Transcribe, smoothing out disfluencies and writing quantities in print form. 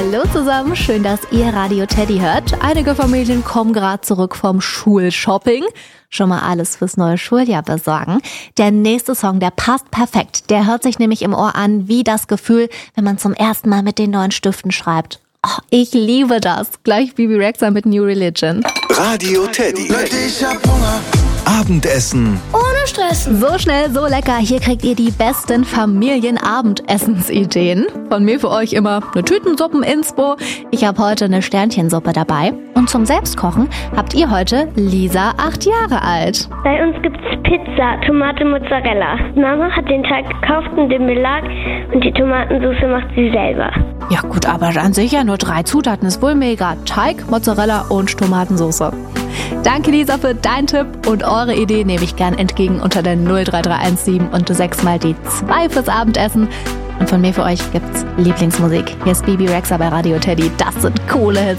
Hallo zusammen, schön, dass ihr Radio Teddy hört. Einige Familien kommen gerade zurück vom Schulshopping. Schon mal alles fürs neue Schuljahr besorgen. Der nächste Song, der passt perfekt. Der hört sich nämlich im Ohr an wie das Gefühl, wenn man zum ersten Mal mit den neuen Stiften schreibt. Oh, ich liebe das. Gleich Bebe Rexha mit New Religion. Radio Teddy. Leute, ich hab Hunger. Abendessen. Ohne Stress. So schnell, so lecker. Hier kriegt ihr die besten Familienabendessensideen. Von mir für euch immer eine Tütensuppen-Inspo. Ich habe heute eine Sternchensuppe dabei. Und zum Selbstkochen habt ihr heute Lisa, 8 Jahre alt. Bei uns gibt's Pizza, Tomate, Mozzarella. Mama hat den Teig gekauft und den Belag und die Tomatensauce macht sie selber. Ja gut, aber an sich ja nur 3 Zutaten. Ist wohl mega. Teig, Mozzarella und Tomatensauce. Danke Lisa für deinen Tipp und eure Idee nehme ich gern entgegen unter der 03317 und 6 mal die 2 fürs Abendessen. Und von mir für euch gibt's Lieblingsmusik. Hier ist Bebe Rexha bei Radio Teddy. Das sind coole Hits.